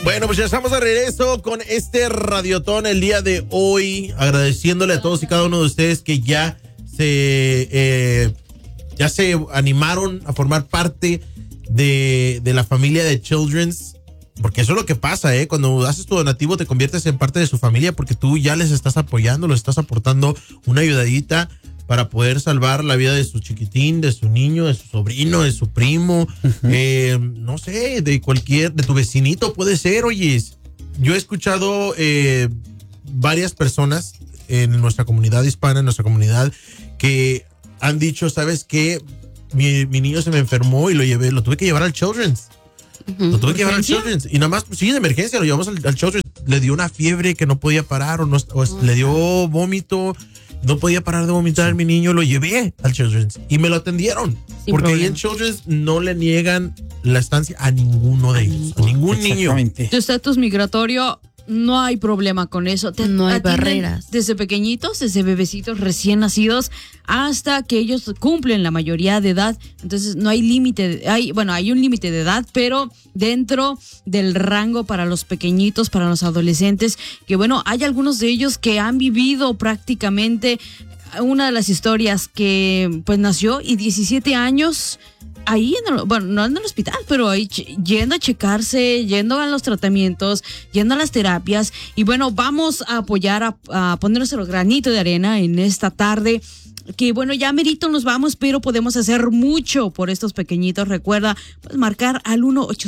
Bueno, pues ya estamos de regreso con este radiotón el día de hoy, agradeciéndole a todos y cada uno de ustedes que ya se animaron a formar parte de la familia de Children's, porque eso es lo que pasa, cuando haces tu donativo te conviertes en parte de su familia porque tú ya les estás apoyando, les estás aportando una ayudadita para poder salvar la vida de su chiquitín, de su niño, de su sobrino, de su primo, no sé, de tu vecinito puede ser. Oye, yo he escuchado varias personas en nuestra comunidad hispana, en nuestra comunidad, que han dicho, ¿sabes qué? Mi niño se me enfermó y lo tuve que llevar al Children's. Lo tuve que llevar al Children's. Y nada más, sí, de emergencia, lo llevamos al Children's. Le dio una fiebre que no podía parar, o le dio vómito. No podía parar de vomitar mi niño, lo llevé al Children's y me lo atendieron. Sin porque problema. Ahí en Children's no le niegan la estancia a ninguno de ellos, a ningún niño. Tu estatus migratorio, no hay problema con eso. No hay barreras. Desde pequeñitos, desde bebecitos recién nacidos, hasta que ellos cumplen la mayoría de edad. Entonces no hay límite, hay un límite de edad, pero dentro del rango para los pequeñitos, para los adolescentes, que hay algunos de ellos que han vivido prácticamente una de las historias que pues nació y 17 años ahí, no en el hospital, pero ahí yendo a checarse, yendo a los tratamientos, yendo a las terapias. Y vamos a apoyar, a poner nuestro granito de arena en esta tarde. Que ya merito nos vamos, pero podemos hacer mucho por estos pequeñitos. Recuerda, puedes marcar al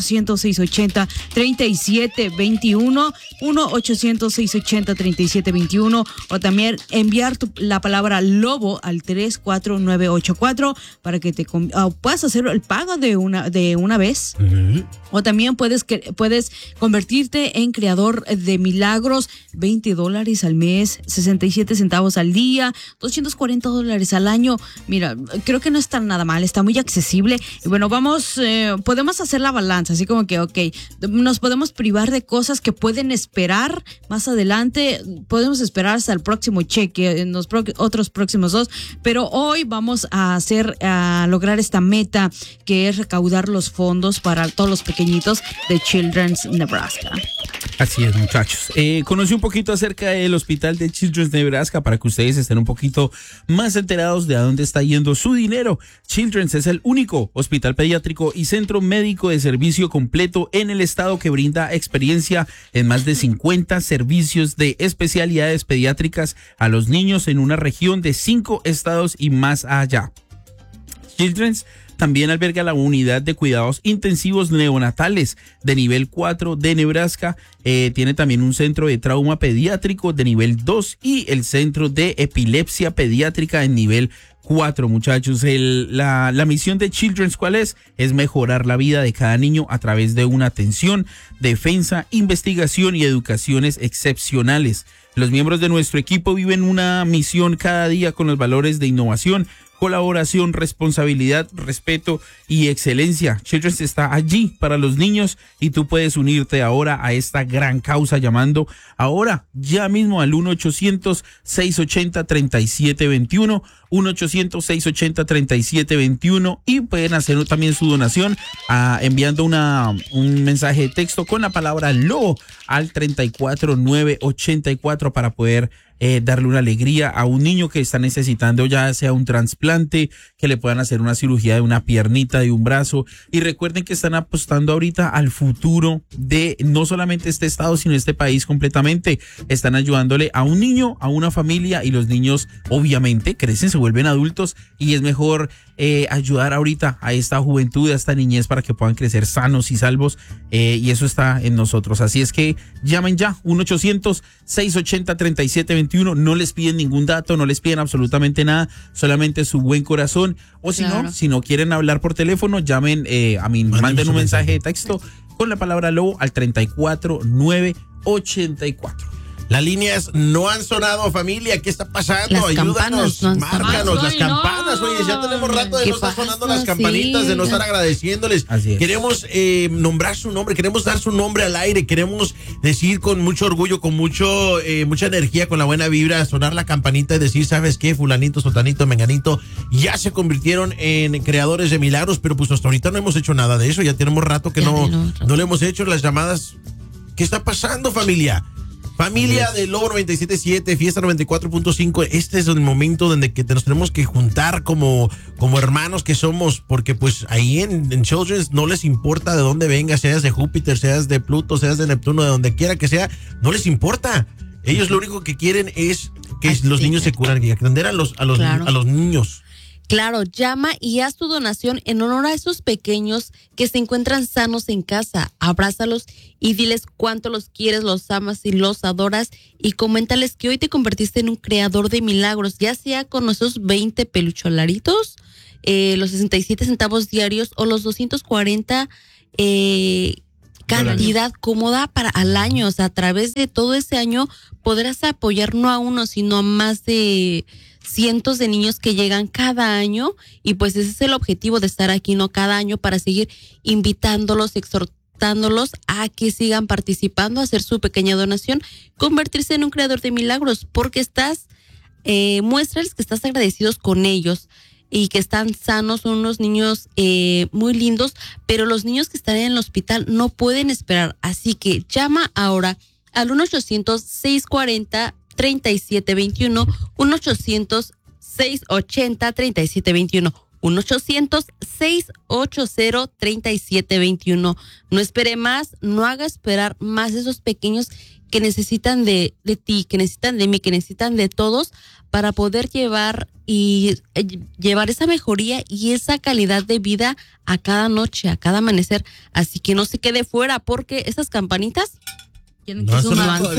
1-800-680-3721, 1-800-680-3721, o también enviar la palabra lobo al 34984 para que puedas hacer el pago de una vez. Uh-huh. O también puedes convertirte en creador de milagros, $20 al mes, 67 centavos al día, $240 al año. Mira, creo que no está nada mal, está muy accesible. Y podemos hacer la balanza, así como que, nos podemos privar de cosas que pueden esperar más adelante, podemos esperar hasta el próximo cheque, en los otros próximos 2, pero hoy vamos a lograr esta meta, que es recaudar los fondos para todos los pequeñitos de Children's Nebraska. Así es, muchachos. Conocí un poquito acerca del hospital de Children's Nebraska para que ustedes estén un poquito más enterados de a dónde está yendo su dinero. Children's es el único hospital pediátrico y centro médico de servicio completo en el estado que brinda experiencia en más de 50 servicios de especialidades pediátricas a los niños en una región de 5 estados y más allá. Children's también alberga la unidad de cuidados intensivos neonatales de nivel 4 de Nebraska. Tiene también un centro de trauma pediátrico de nivel 2 y el centro de epilepsia pediátrica en nivel 4, muchachos. La misión de Children's, ¿cuál es? Es mejorar la vida de cada niño a través de una atención, defensa, investigación y educaciones excepcionales. Los miembros de nuestro equipo viven una misión cada día con los valores de innovación, colaboración, responsabilidad, respeto y excelencia. Children's está allí para los niños y tú puedes unirte ahora a esta gran causa llamando ahora, ya mismo al 1-800-680-3721, 1-800-680-3721 y pueden hacer también su donación enviando un mensaje de texto con la palabra lobo al 34984 para poder darle una alegría a un niño que está necesitando ya sea un trasplante, que le puedan hacer una cirugía de una piernita, de un brazo. Y recuerden que están apostando ahorita al futuro de no solamente este estado, sino este país completamente. Están ayudándole a un niño, a una familia, y los niños obviamente crecen, se vuelven adultos y es mejor ayudar ahorita a esta juventud, a esta niñez para que puedan crecer sanos y salvos, y eso está en nosotros. Así es que llamen ya, 1-800-680-3721. No les piden ningún dato, no les piden absolutamente nada, solamente su buen corazón. O si no quieren hablar por teléfono, llamen manden un mensaje de texto con la palabra lobo al 34984. Las líneas no han sonado, familia. ¿Qué está pasando? Las Ayúdanos, no márcanos. Las campanas, oye, ya tenemos rato de no estar sonando las campanitas, de no estar agradeciéndoles. Queremos nombrar su nombre, queremos dar su nombre al aire, queremos decir con mucho orgullo, con mucha energía, con la buena vibra, sonar la campanita y decir, ¿sabes qué? Fulanito, sotanito, menganito, ya se convirtieron en creadores de milagros, pero pues hasta ahorita no hemos hecho nada de eso. Ya tenemos rato que no lo hemos hecho. Las llamadas ¿Qué está pasando, familia? Familia de Lobo 97.7, Fiesta 94.5, este es el momento donde que nos tenemos que juntar como hermanos que somos, porque pues ahí en Children's no les importa de dónde vengas, seas de Júpiter, seas de Pluto, seas de Neptuno, de donde quiera que sea, no les importa. Ellos lo único que quieren es que los niños se curan, y atender a los niños. Claro, llama y haz tu donación en honor a esos pequeños que se encuentran sanos en casa. Abrázalos y diles cuánto los quieres, los amas y los adoras. Y coméntales que hoy te convertiste en un creador de milagros, ya sea con esos 20 pelucholaritos, los 67 centavos diarios o los 240 cantidad cómoda para al año. O sea, a través de todo ese año podrás apoyar no a uno, sino a más de cientos de niños que llegan cada año, y pues ese es el objetivo de estar aquí, ¿no? Cada año, para seguir invitándolos, exhortándolos a que sigan participando, a hacer su pequeña donación, convertirse en un creador de milagros, porque muéstrales que estás agradecidos con ellos y que están sanos, son unos niños muy lindos, pero los niños que están en el hospital no pueden esperar, así que llama ahora al 1-800-640-3721, 1-800-680-3721, 1-800-680-3721. No espere más, no haga esperar más esos pequeños que necesitan de ti, que necesitan de mí, que necesitan de todos para poder llevar esa mejoría y esa calidad de vida a cada noche, a cada amanecer. Así que no se quede fuera, porque esas campanitas No han sonado.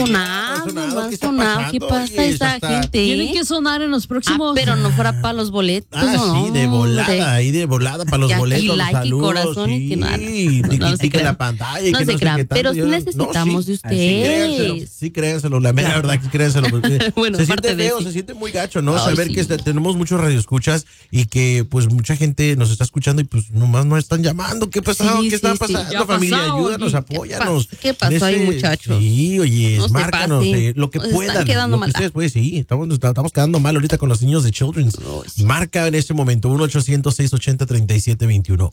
¿Qué pasa esa gente? Tienen que sonar en los próximos. Pero no fuera para los boletos. Sí, de volada, ahí de volada para los boletos. Like saludos, y corazón, sí, y que nada. No se crean la pantalla. No se crean, pero sí necesitamos de ustedes. Sí, créanselo, la verdad que créanselo. Bueno, se siente feo, se siente muy gacho, ¿no? Saber que tenemos muchos radioescuchas y que pues mucha gente nos está escuchando y pues nomás nos están llamando. ¿Qué pasó? ¿Qué está pasando, familia? Ayúdanos, apóyanos. ¿Qué pasó ahí, muchachos? Sí, oye, no márcanos lo que nos puedan. Están quedando lo mal. que ustedes pueden, sí, estamos quedando mal ahorita con los niños de Children's. Sí. Marca en este momento 1-800-680-3721.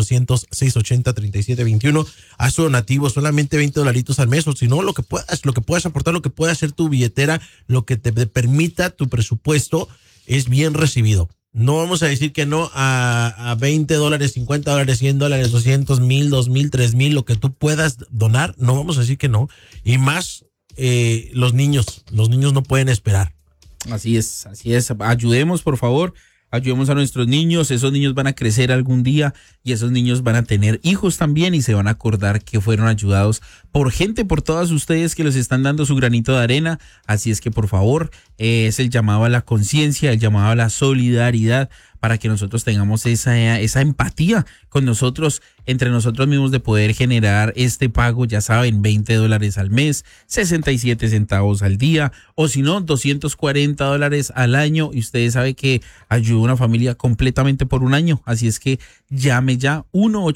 1-800-680-3721. Haz tu donativo, solamente $20 al mes, o si no, lo que puedas aportar, lo que pueda hacer tu billetera, lo que te permita tu presupuesto, es bien recibido. No vamos a decir que no a $20, $50, $100, $200, $1,000, $2,000, $3,000, lo que tú puedas donar, no vamos a decir que no. Y más los niños no pueden esperar. Así es. Ayudemos, por favor. Ayudemos a nuestros niños. Esos niños van a crecer algún día y esos niños van a tener hijos también y se van a acordar que fueron ayudados por gente, por todas ustedes que les están dando su granito de arena. Así es que, por favor, es el llamado a la conciencia, el llamado a la solidaridad, para que nosotros tengamos esa empatía con nosotros, entre nosotros mismos, de poder generar este pago, ya saben, $20 al mes, 67 centavos al día, o si no, $240 al año, y ustedes saben que ayuda a una familia completamente por un año. Así es que llame ya,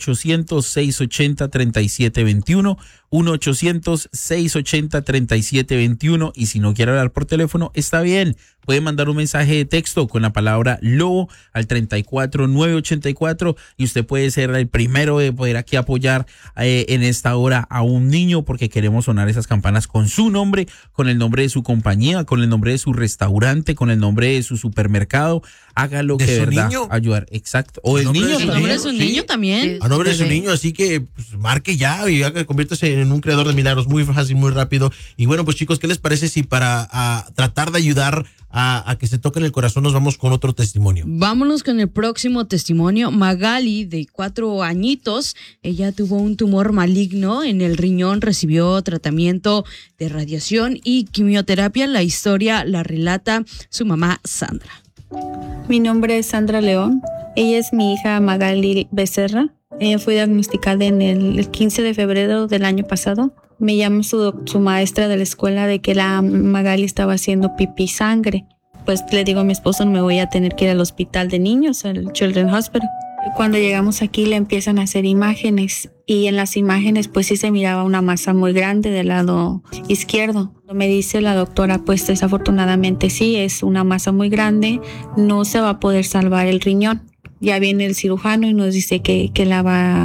1-800-680-3721, 1-800-680-3721, y si no quiere hablar por teléfono, está bien, puede mandar un mensaje de texto con la palabra Lobo al 34984, y usted puede ser el primero de poder aquí apoyar en esta hora a un niño, porque queremos sonar esas campanas con su nombre, con el nombre de su compañía, con el nombre de su restaurante, con el nombre de su supermercado. Hágalo, que de verdad niño. Ayudar, exacto. O el niño. El nombre de su niño también. A nombre de su niño, así que pues, marque ya y conviértase en un creador de milagros muy fácil, muy rápido. Y bueno, pues chicos, ¿qué les parece si para tratar de ayudar a que se toquen el corazón nos vamos con otro testimonio? Vámonos con el próximo testimonio. Magali, de 4 añitos, ella tuvo un tumor maligno en el riñón, recibió tratamiento de radiación y quimioterapia. La historia la relata su mamá, Sandra. Mi nombre es Sandra León. Ella es mi hija Magali Becerra. Ella fue diagnosticada en el 15 de febrero del año pasado. Me llama su maestra de la escuela de que la Magali estaba haciendo pipí sangre. Pues le digo a mi esposo, me voy a tener que ir al hospital de niños, al Children's Hospital. Cuando llegamos aquí le empiezan a hacer imágenes, y en las imágenes pues sí se miraba una masa muy grande del lado izquierdo. Me dice la doctora, pues desafortunadamente sí, es una masa muy grande, no se va a poder salvar el riñón. Ya viene el cirujano y nos dice que la va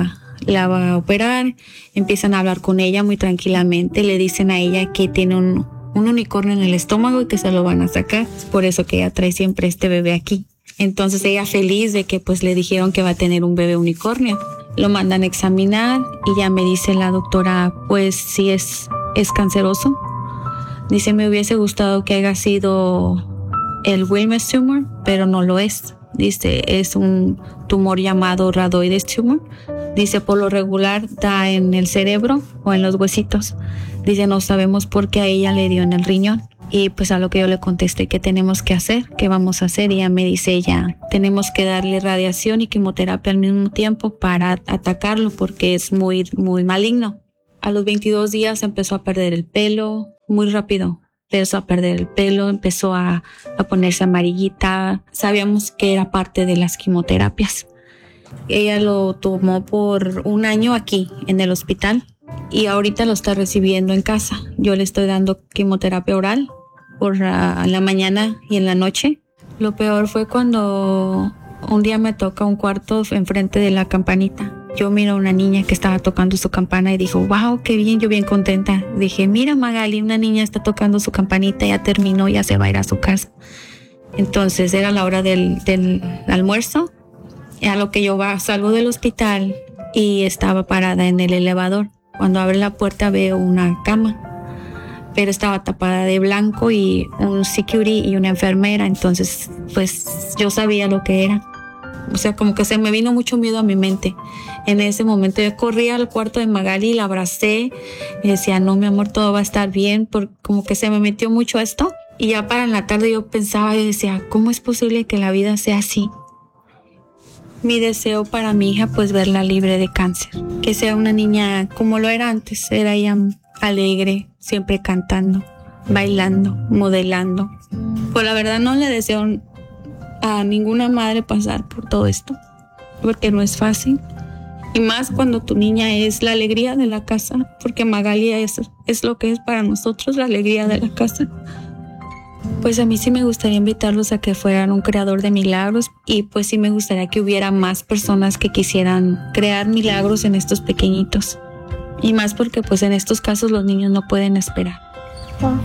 la va a operar, empiezan a hablar con ella muy tranquilamente, le dicen a ella que tiene un unicornio en el estómago y que se lo van a sacar. Es por eso que ella trae siempre este bebé aquí. Entonces ella feliz de que pues le dijeron que va a tener un bebé unicornio. Lo mandan a examinar y ya me dice la doctora, pues sí es canceroso. Dice, me hubiese gustado que haya sido el Wilms tumor, pero no lo es. Dice, es un tumor llamado rhabdoid tumor. Dice, por lo regular da en el cerebro o en los huesitos. Dice, no sabemos por qué a ella le dio en el riñón. Y pues a lo que yo le contesté, ¿qué tenemos que hacer? ¿Qué vamos a hacer? Y ella me dice, tenemos que darle radiación y quimioterapia al mismo tiempo para atacarlo porque es muy, muy maligno. A los 22 días empezó a perder el pelo, muy rápido. Empezó a perder el pelo, empezó a ponerse amarillita. Sabíamos que era parte de las quimioterapias. Ella lo tomó por 1 año aquí en el hospital y ahorita lo está recibiendo en casa. Yo le estoy dando quimioterapia oral por la mañana y en la noche. Lo peor fue cuando un día me toca un cuarto enfrente de la campanita. Yo miro a una niña que estaba tocando su campana y dijo, wow, qué bien, yo bien contenta. Dije, mira Magali, una niña está tocando su campanita, ya terminó, ya se va a ir a su casa. Entonces era la hora del almuerzo. A lo que yo salgo del hospital y estaba parada en el elevador. Cuando abre la puerta veo una cama, pero estaba tapada de blanco y un security y una enfermera. Entonces, pues yo sabía lo que era. O sea, como que se me vino mucho miedo a mi mente. En ese momento yo corrí al cuarto de Magali y la abracé y decía, no, mi amor, todo va a estar bien, porque como que se me metió mucho esto. Y ya para en la tarde yo pensaba y decía, ¿cómo es posible que la vida sea así? Mi deseo para mi hija, pues verla libre de cáncer, que sea una niña como lo era antes, era ella alegre, siempre cantando, bailando, modelando. Pues la verdad no le deseo a ninguna madre pasar por todo esto, porque no es fácil. Y más cuando tu niña es la alegría de la casa, porque Magali es lo que es para nosotros, la alegría de la casa. Pues a mí sí me gustaría invitarlos a que fueran un creador de milagros y pues sí me gustaría que hubiera más personas que quisieran crear milagros en estos pequeñitos. Y más porque pues en estos casos los niños no pueden esperar.